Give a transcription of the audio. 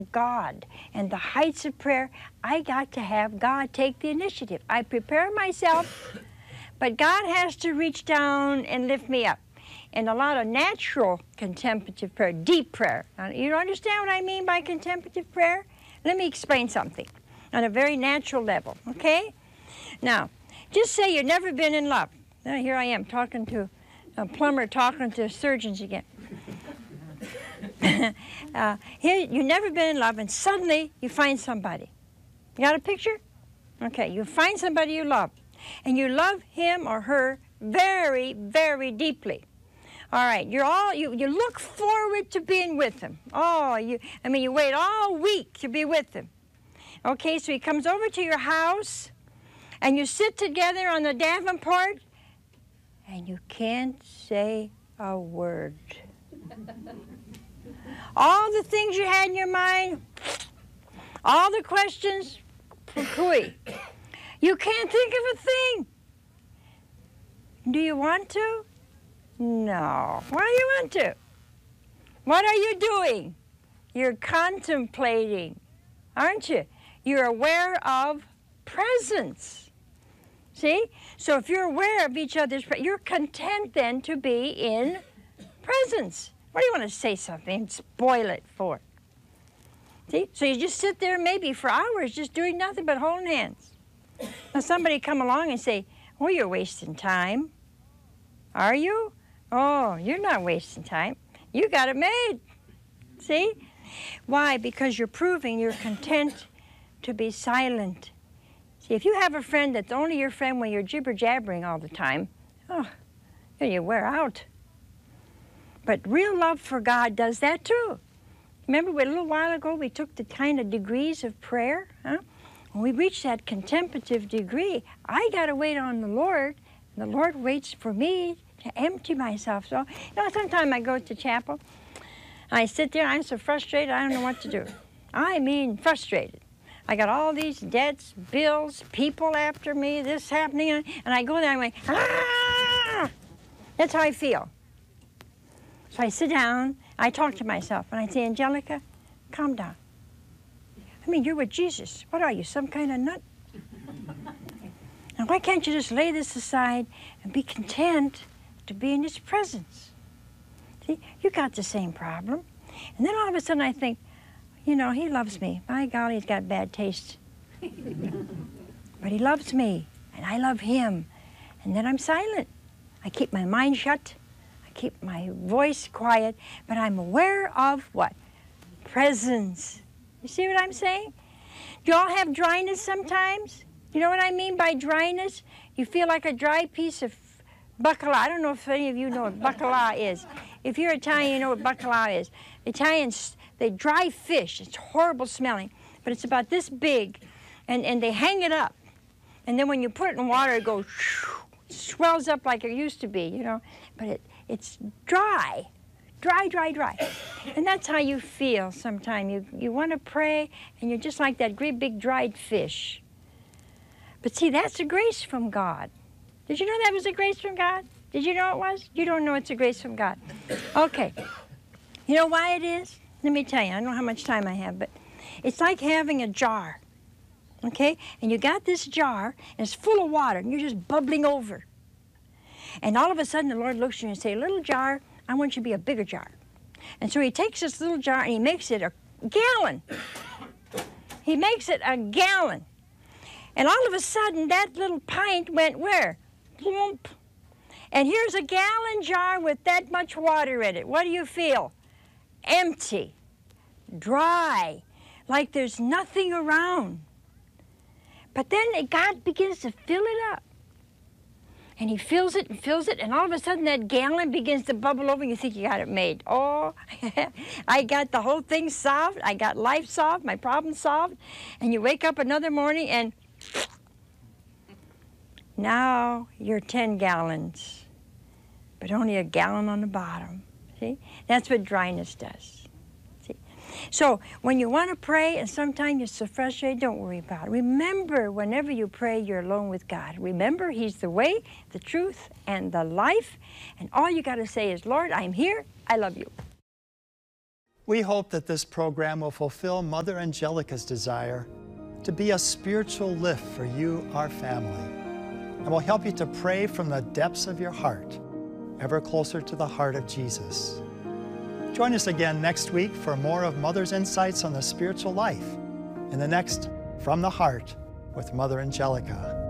God and the heights of prayer, I got to have God take the initiative. I prepare myself, but God has to reach down and lift me up. And a lot of natural contemplative prayer, deep prayer. Now, you understand what I mean by contemplative prayer? Let me explain something on a very natural level, okay? Now, just say you've never been in love. Now, here I am talking to a plumber, talking to surgeons again. Here, you've never been in love, and suddenly you find somebody. You got a picture? Okay, you find somebody you love, and you love him or her very, very deeply. All right, you look forward to being with him. Oh, you wait all week to be with him. Okay, so he comes over to your house, and you sit together on the Davenport, and you can't say a word. All the things you had in your mind, all the questions, pooey. You can't think of a thing. Do you want to? No. Why do you want to? What are you doing? You're contemplating, aren't you? You're aware of presence. See? So if you're aware of each other's presence, you're content then to be in presence. What do you want to say something and spoil it for? See? So you just sit there maybe for hours just doing nothing but holding hands. Now somebody come along and say, oh, you're wasting time. Are you? Oh, you're not wasting time. You got it made. See? Why? Because you're proving you're content to be silent. See, if you have a friend that's only your friend when you're jibber-jabbering all the time, oh, you wear out. But real love for God does that too. Remember a little while ago we took the kind of degrees of prayer? Huh? When we reach that contemplative degree, I got to wait on the Lord, and the Lord waits for me to empty myself. So, sometimes I go to chapel, I sit there, I'm so frustrated, I don't know what to do. I mean frustrated. I got all these debts, bills, people after me, this happening, and I go there and I'm like, ah! That's how I feel. So I sit down, I talk to myself, and I say, Angelica, calm down. I mean, you're with Jesus. What are you, some kind of nut? Now, why can't you just lay this aside and be content to be in his presence? See, you got the same problem. And then all of a sudden I think, he loves me. My golly, he's got bad taste. But he loves me, and I love him. And then I'm silent. I keep my mind shut. I keep my voice quiet, but I'm aware of what? Presence. You see what I'm saying? Do you all have dryness sometimes? You know what I mean by dryness? You feel like a dry piece of bacala. I don't know if any of you know what bacala is. If you're Italian, you know what bacala is. Italians, they dry fish. It's horrible smelling, but it's about this big, and they hang it up. And then when you put it in water, it goes, swells up like it used to be, But it's dry. Dry. And that's how you feel sometimes. You want to pray, and you're just like that great big dried fish. But see, that's a grace from God. Did you know that was a grace from God? Did you know it was? You don't know it's a grace from God. Okay. You know why it is? Let me tell you. I don't know how much time I have, but it's like having a jar, okay? And you got this jar, and it's full of water, and you're just bubbling over. And all of a sudden, the Lord looks at you and says, little jar, I want you to be a bigger jar. And so he takes this little jar, and he makes it a gallon. He makes it a gallon. And all of a sudden, that little pint went where? Plump. And here's a gallon jar with that much water in it. What do you feel? Empty, dry, like there's nothing around. But then God begins to fill it up. And he fills it, and all of a sudden that gallon begins to bubble over, and you think you got it made. Oh, I got the whole thing solved. I got life solved, my problem solved. And you wake up another morning, and now you're 10 gallons, but only a gallon on the bottom. See? That's what dryness does. See? So when you want to pray and sometimes you're so frustrated, don't worry about it. Remember, whenever you pray, you're alone with God. Remember, he's the way, the truth, and the life. And all you got to say is, Lord, I'm here. I love you. We hope that this program will fulfill Mother Angelica's desire to be a spiritual lift for you, our family, and will help you to pray from the depths of your heart, ever closer to the heart of Jesus. Join us again next week for more of Mother's insights on the spiritual life in the next From the Heart with Mother Angelica.